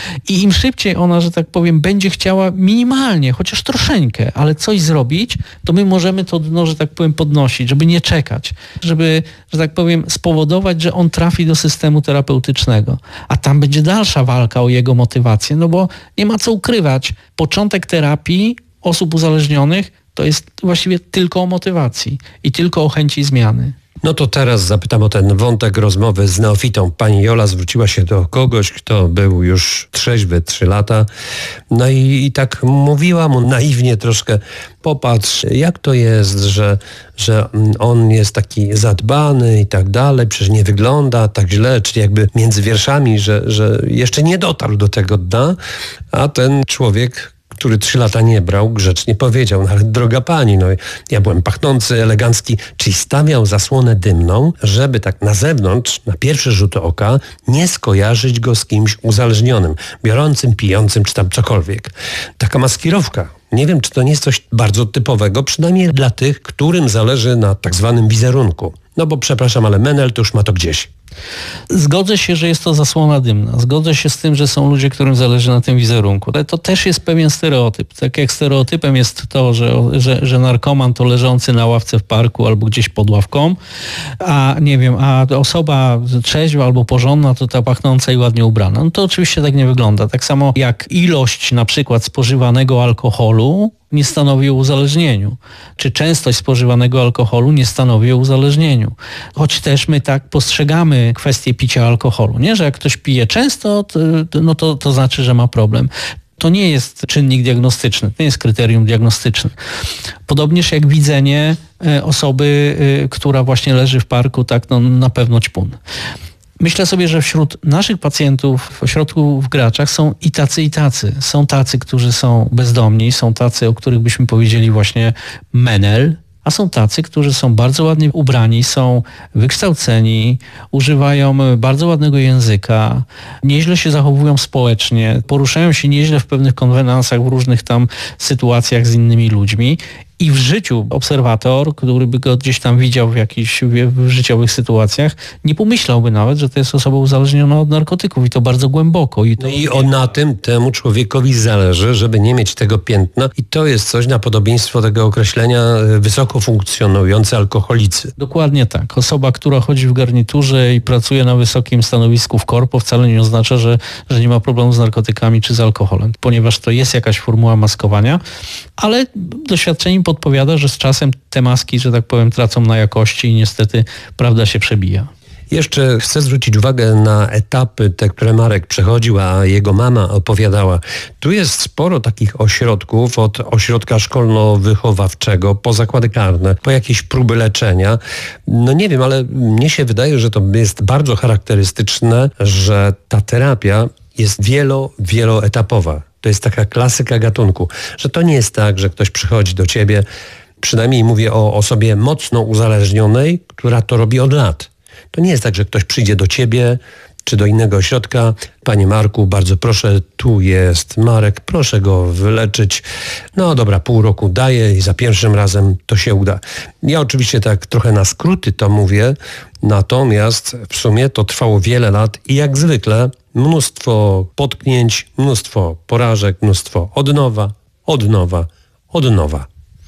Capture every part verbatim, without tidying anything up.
I im szybciej ona, że tak powiem, będzie chciała minimalnie, chociaż troszeczkę, ale coś zrobić, to my możemy to dno, że tak powiem, podnosić, żeby nie czekać, żeby, że tak powiem, spowodować, że on trafi do systemu terapeutycznego. A tam będzie dalsza walka o jego motywację, no bo nie ma co ukrywać. Początek terapii osób uzależnionych to jest właściwie tylko o motywacji i tylko o chęci zmiany. No to teraz zapytam o ten wątek rozmowy z neofitą. Pani Jola zwróciła się do kogoś, kto był już trzeźwy trzy lata. No i, i tak mówiła mu naiwnie troszkę, popatrz, jak to jest, że, że on jest taki zadbany i tak dalej, przecież nie wygląda tak źle, czyli jakby między wierszami, że, że jeszcze nie dotarł do tego dna, a ten człowiek, który trzy lata nie brał, grzecznie powiedział, no ale droga pani, no ja byłem pachnący, elegancki, czyli stawiał zasłonę dymną, żeby tak na zewnątrz, na pierwszy rzut oka, nie skojarzyć go z kimś uzależnionym, biorącym, pijącym, czy tam cokolwiek. Taka maskirowka. Nie wiem, czy to nie jest coś bardzo typowego, przynajmniej dla tych, którym zależy na tak zwanym wizerunku. No bo przepraszam, ale menel to już ma to gdzieś. Zgodzę się, że jest to zasłona dymna. Zgodzę się z tym, że są ludzie, którym zależy na tym wizerunku. Ale to też jest pewien stereotyp. Tak jak stereotypem jest to, że, że, że narkoman to leżący na ławce w parku albo gdzieś pod ławką, a nie wiem, a osoba trzeźwa albo porządna to ta pachnąca i ładnie ubrana. No to oczywiście tak nie wygląda. Tak samo jak ilość na przykład spożywanego alkoholu nie stanowi o uzależnieniu. Czy częstość spożywanego alkoholu nie stanowi o uzależnieniu. Choć też my tak postrzegamy kwestię picia alkoholu, nie? Że jak ktoś pije często, to, no to, to znaczy, że ma problem. To nie jest czynnik diagnostyczny, to nie jest kryterium diagnostyczne. Podobnież jak widzenie osoby, która właśnie leży w parku, tak, no na pewno ćpun. Myślę sobie, że wśród naszych pacjentów w ośrodku w Graczach są i tacy, i tacy. Są tacy, którzy są bezdomni, są tacy, o których byśmy powiedzieli właśnie menel, a są tacy, którzy są bardzo ładnie ubrani, są wykształceni, używają bardzo ładnego języka, nieźle się zachowują społecznie, poruszają się nieźle w pewnych konwenansach, w różnych tam sytuacjach z innymi ludźmi. I w życiu obserwator, który by go gdzieś tam widział w jakichś w życiowych sytuacjach, nie pomyślałby nawet, że to jest osoba uzależniona od narkotyków i to bardzo głęboko. I, to... no i o, na tym temu człowiekowi zależy, żeby nie mieć tego piętna i to jest coś na podobieństwo tego określenia wysoko funkcjonujący alkoholicy. Dokładnie tak. Osoba, która chodzi w garniturze i pracuje na wysokim stanowisku w korpo, wcale nie oznacza, że, że nie ma problemu z narkotykami czy z alkoholem, ponieważ to jest jakaś formuła maskowania, ale doświadczenie podpowiada, że z czasem te maski, że tak powiem, tracą na jakości i niestety prawda się przebija. Jeszcze chcę zwrócić uwagę na etapy, te, które Marek przechodził, a jego mama opowiadała. Tu jest sporo takich ośrodków, od ośrodka szkolno-wychowawczego, po zakłady karne, po jakieś próby leczenia. No nie wiem, ale mnie się wydaje, że to jest bardzo charakterystyczne, że ta terapia jest wielo, wieloetapowa. To jest taka klasyka gatunku, że to nie jest tak, że ktoś przychodzi do ciebie, przynajmniej mówię o osobie mocno uzależnionej, która to robi od lat. To nie jest tak, że ktoś przyjdzie do ciebie czy do innego ośrodka. Panie Marku, bardzo proszę, tu jest Marek, proszę go wyleczyć. No dobra, pół roku daję i za pierwszym razem to się uda. Ja oczywiście tak trochę na skróty to mówię, natomiast w sumie to trwało wiele lat i jak zwykle mnóstwo potknięć, mnóstwo porażek, mnóstwo od nowa, od nowa, od nowa.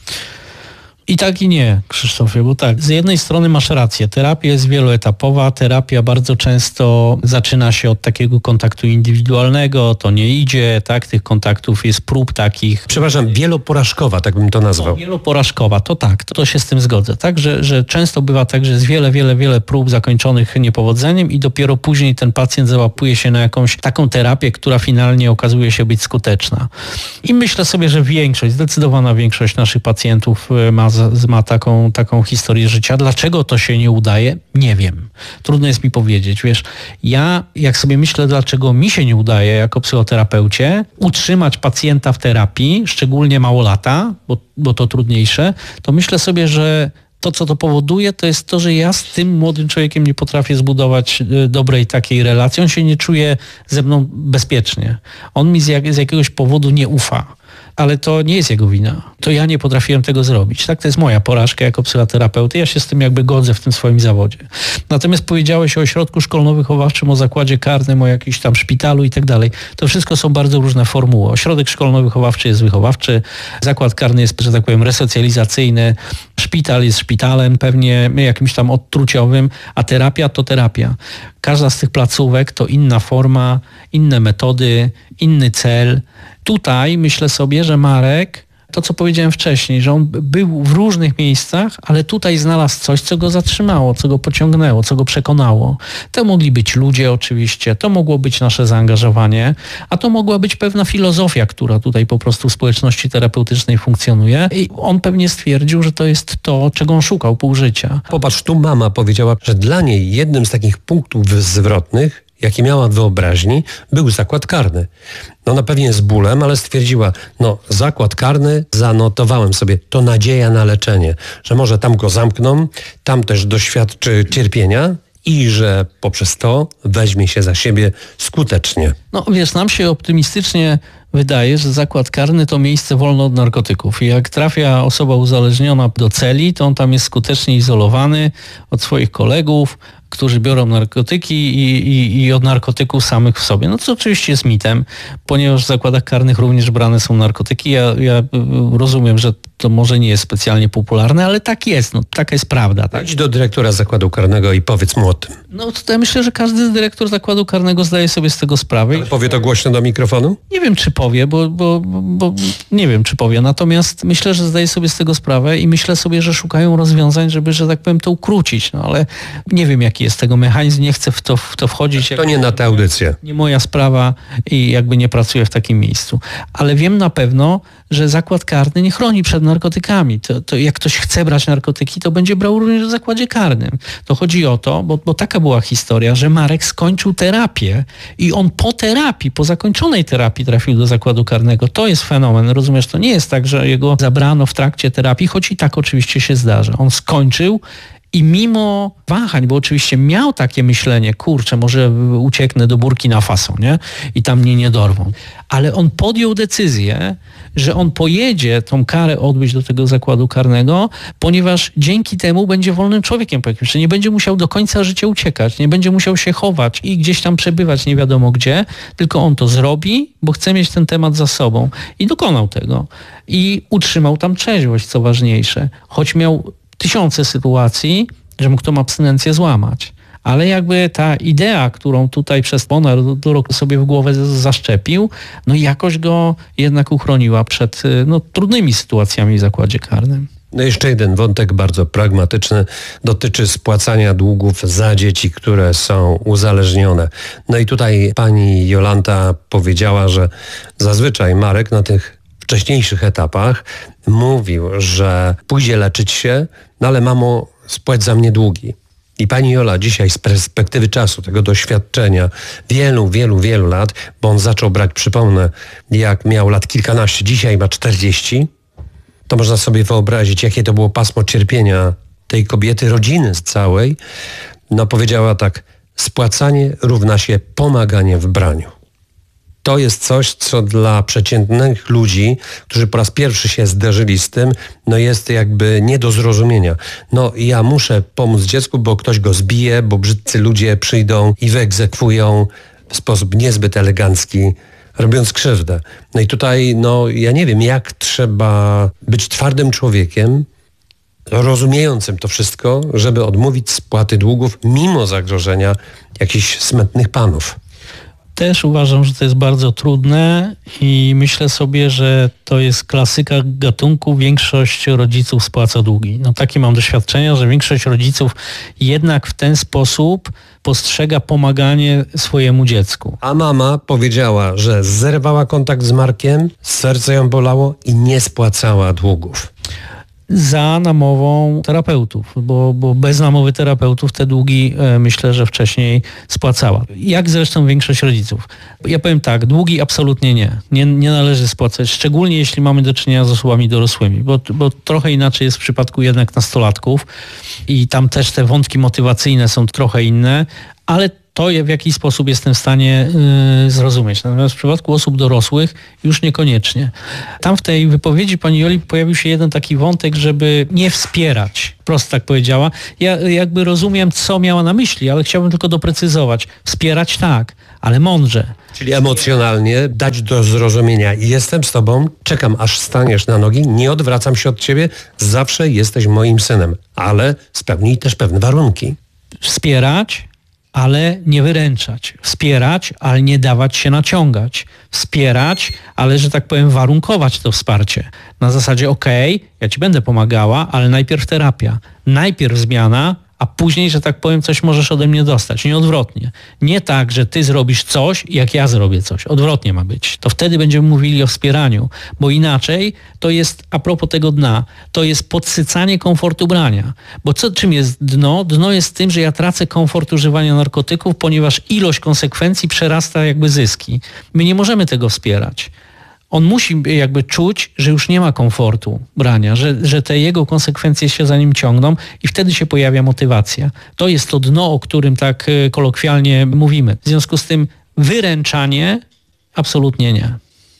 I tak i nie, Krzysztofie, bo tak, z jednej strony masz rację, terapia jest wieloetapowa, terapia bardzo często zaczyna się od takiego kontaktu indywidualnego, to nie idzie, tak, tych kontaktów jest prób takich. Przepraszam, wieloporażkowa, tak bym to nazwał. No, wieloporażkowa, to tak, to, to się z tym zgodzę, tak, że, że często bywa tak, że jest wiele, wiele, wiele prób zakończonych niepowodzeniem i dopiero później ten pacjent załapuje się na jakąś taką terapię, która finalnie okazuje się być skuteczna. I myślę sobie, że większość, zdecydowana większość naszych pacjentów ma ma taką, taką historię życia. Dlaczego to się nie udaje? Nie wiem. Trudno jest mi powiedzieć. Wiesz, ja jak sobie myślę, dlaczego mi się nie udaje jako psychoterapeucie utrzymać pacjenta w terapii, szczególnie małolata, bo, bo to trudniejsze, to myślę sobie, że to, co to powoduje, to jest to, że ja z tym młodym człowiekiem nie potrafię zbudować dobrej takiej relacji. On się nie czuje ze mną bezpiecznie. On mi z, jak, z jakiegoś powodu nie ufa. ale to nie jest jego wina. To ja nie potrafiłem tego zrobić. Tak, to jest moja porażka jako psychoterapeuty. Ja się z tym jakby godzę w tym swoim zawodzie. Natomiast powiedziałeś o ośrodku szkolno-wychowawczym, o zakładzie karnym, o jakimś tam szpitalu i tak dalej. To wszystko są bardzo różne formuły. Ośrodek szkolno-wychowawczy jest wychowawczy, zakład karny jest, że tak powiem, resocjalizacyjny, szpital jest szpitalem, pewnie jakimś tam odtruciowym, a terapia to terapia. Każda z tych placówek to inna forma, inne metody, inny cel. Tutaj myślę sobie, że Marek, to co powiedziałem wcześniej, że on był w różnych miejscach, ale tutaj znalazł coś, co go zatrzymało, co go pociągnęło, co go przekonało. To mogli być ludzie oczywiście, to mogło być nasze zaangażowanie, a to mogła być pewna filozofia, która tutaj po prostu w społeczności terapeutycznej funkcjonuje i on pewnie stwierdził, że to jest to, czego on szukał pół życia. Popatrz, tu mama powiedziała, że dla niej jednym z takich punktów zwrotnych, jaki miała w wyobraźni, był zakład karny. No ona pewnie z bólem, ale stwierdziła, no zakład karny, zanotowałem sobie, to nadzieja na leczenie, że może tam go zamkną, tam też doświadczy cierpienia i że poprzez to weźmie się za siebie skutecznie. No wiesz, nam się optymistycznie wydaje, że zakład karny to miejsce wolne od narkotyków i jak trafia osoba uzależniona do celi, to on tam jest skutecznie izolowany od swoich kolegów, którzy biorą narkotyki i, i, i od narkotyków samych w sobie. No co oczywiście jest mitem, ponieważ w zakładach karnych również brane są narkotyki. Ja, ja rozumiem, że to może nie jest specjalnie popularne, ale tak jest, no taka jest prawda. Tak? Idź do dyrektora zakładu karnego i powiedz mu o tym. No to ja myślę, że każdy dyrektor zakładu karnego zdaje sobie z tego sprawę. Ale powie to głośno do mikrofonu? Nie wiem, czy powie, bo, bo, bo nie wiem, czy powie. Natomiast myślę, że zdaje sobie z tego sprawę i myślę sobie, że szukają rozwiązań, żeby, że tak powiem, to ukrócić. No ale nie wiem, jaki jest tego mechanizm, nie chcę w to, w to wchodzić. To nie na tę audycję. Nie moja sprawa i jakby nie pracuję w takim miejscu. Ale wiem na pewno, że zakład karny nie chroni przed narkotykami. To, to jak ktoś chce brać narkotyki, to będzie brał również w zakładzie karnym. To chodzi o to, bo, bo taka była historia, że Marek skończył terapię i on po terapii, po zakończonej terapii trafił do zakładu karnego. To jest fenomen. Rozumiesz, to nie jest tak, że jego zabrano w trakcie terapii, choć i tak oczywiście się zdarza. On skończył i mimo wahań, bo oczywiście miał takie myślenie, kurczę, może ucieknę do Burkina Faso, nie? I tam mnie nie dorwą. Ale on podjął decyzję, że on pojedzie tą karę odbyć do tego zakładu karnego, ponieważ dzięki temu będzie wolnym człowiekiem po jakimś, że nie będzie musiał do końca życia uciekać, nie będzie musiał się chować i gdzieś tam przebywać nie wiadomo gdzie, tylko on to zrobi, bo chce mieć ten temat za sobą. I dokonał tego. I utrzymał tam trzeźwość, co ważniejsze. Choć miał tysiące sytuacji, że mógł tą abstynencję złamać. Ale jakby ta idea, którą tutaj przez ponad rok sobie w głowę zaszczepił, no jakoś go jednak uchroniła przed no, trudnymi sytuacjami w zakładzie karnym. No jeszcze jeden wątek bardzo pragmatyczny dotyczy spłacania długów za dzieci, które są uzależnione. No i tutaj pani Jolanta powiedziała, że zazwyczaj Marek na tych wcześniejszych etapach mówił, że pójdzie leczyć się, no ale mamo, spłać za mnie długi. I pani Jola dzisiaj z perspektywy czasu, tego doświadczenia wielu, wielu, wielu lat, bo on zaczął brać, przypomnę, jak miał lat kilkanaście, dzisiaj ma czterdzieści, to można sobie wyobrazić, jakie to było pasmo cierpienia tej kobiety, rodziny całej. No powiedziała tak, spłacanie równa się pomaganie w braniu. To jest coś, co dla przeciętnych ludzi, którzy po raz pierwszy się zderzyli z tym, no jest jakby nie do zrozumienia. No ja muszę pomóc dziecku, bo ktoś go zbije, bo brzydcy ludzie przyjdą i wyegzekwują w sposób niezbyt elegancki, robiąc krzywdę. No i tutaj, no ja nie wiem, jak trzeba być twardym człowiekiem, rozumiejącym to wszystko, żeby odmówić spłaty długów mimo zagrożenia jakichś smętnych panów. Też uważam, że to jest bardzo trudne i myślę sobie, że to jest klasyka gatunku. Większość rodziców spłaca długi. No takie mam doświadczenia, że większość rodziców jednak w ten sposób postrzega pomaganie swojemu dziecku. A mama powiedziała, że zerwała kontakt z Markiem, serce ją bolało i nie spłacała długów. Za namową terapeutów, bo, bo bez namowy terapeutów te długi e, myślę, że wcześniej spłacała. Jak zresztą większość rodziców. Ja powiem tak, długi absolutnie nie. Nie, nie należy spłacać, szczególnie jeśli mamy do czynienia z osobami dorosłymi, bo, bo trochę inaczej jest w przypadku jednak nastolatków i tam też te wątki motywacyjne są trochę inne, ale to w jaki sposób jestem w stanie yy, zrozumieć. Natomiast w przypadku osób dorosłych już niekoniecznie. Tam w tej wypowiedzi pani Joli pojawił się jeden taki wątek, żeby nie wspierać. Prosto tak powiedziała. Ja jakby rozumiem, co miała na myśli, ale chciałbym tylko doprecyzować. Wspierać tak, ale mądrze. Czyli emocjonalnie dać do zrozumienia: jestem z tobą, czekam aż staniesz na nogi, nie odwracam się od ciebie, zawsze jesteś moim synem, ale spełnij też pewne warunki. Wspierać, ale nie wyręczać. Wspierać, ale nie dawać się naciągać. Wspierać, ale, że tak powiem, warunkować to wsparcie. Na zasadzie, okej, okay, ja ci będę pomagała, ale najpierw terapia. Najpierw zmiana, a później, że tak powiem, coś możesz ode mnie dostać. Nie odwrotnie. Nie tak, że ty zrobisz coś, jak ja zrobię coś. Odwrotnie ma być. To wtedy będziemy mówili o wspieraniu, bo inaczej to jest, a propos tego dna, to jest podsycanie komfortu brania. Bo co, czym jest dno? Dno jest tym, że ja tracę komfort używania narkotyków, ponieważ ilość konsekwencji przerasta jakby zyski. My nie możemy tego wspierać. On musi jakby czuć, że już nie ma komfortu brania, że, że te jego konsekwencje się za nim ciągną i wtedy się pojawia motywacja. To jest to dno, o którym tak kolokwialnie mówimy. W związku z tym wyręczanie absolutnie nie.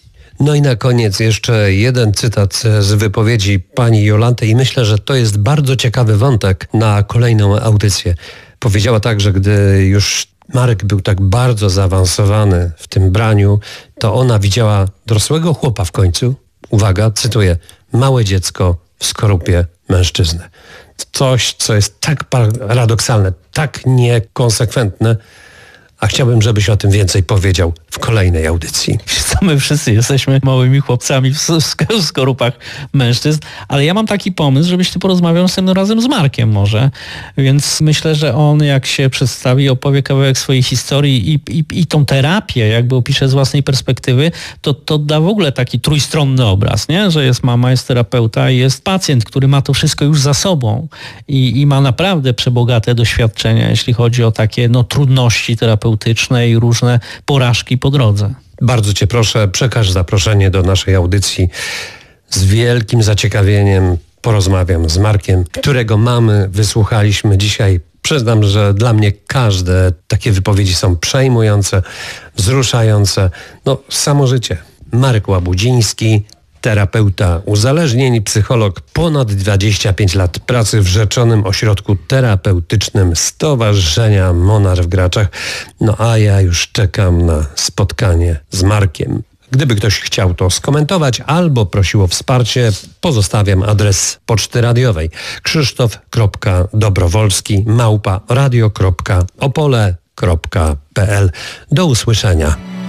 No i na koniec jeszcze jeden cytat z wypowiedzi pani Jolanty i myślę, że to jest bardzo ciekawy wątek na kolejną audycję. Powiedziała tak, że gdy już Marek był tak bardzo zaawansowany w tym braniu, to ona widziała dorosłego chłopa w końcu, uwaga, cytuję, małe dziecko w skorupie mężczyzny. Coś, co jest tak paradoksalne, tak niekonsekwentne, a chciałbym, żebyś o tym więcej powiedział w kolejnej audycji. My wszyscy jesteśmy małymi chłopcami w skorupach mężczyzn, ale ja mam taki pomysł, żebyś ty porozmawiał następnym razem z Markiem może, więc myślę, że on jak się przedstawi, opowie kawałek swojej historii i, i, i tą terapię jakby opisze z własnej perspektywy, to, to da w ogóle taki trójstronny obraz, nie? Że jest mama, jest terapeuta i jest pacjent, który ma to wszystko już za sobą i, i ma naprawdę przebogate doświadczenia, jeśli chodzi o takie no, trudności terapeutyczne i różne porażki po drodze. Bardzo cię proszę, przekaż zaproszenie do naszej audycji. Z wielkim zaciekawieniem porozmawiam z Markiem, którego mamy, wysłuchaliśmy dzisiaj. Przyznam, że dla mnie każde takie wypowiedzi są przejmujące, wzruszające. No, samo życie. Marek Łabudziński, terapeuta uzależnień, psycholog, ponad dwadzieścia pięć lat pracy w rzeczonym ośrodku terapeutycznym Stowarzyszenia Monar w Graczach. No a ja już czekam na spotkanie z Markiem. Gdyby ktoś chciał to skomentować albo prosił o wsparcie, pozostawiam adres poczty radiowej krzysztof kropka dobrowolski małpa radio kropka opole kropka p l. Do usłyszenia.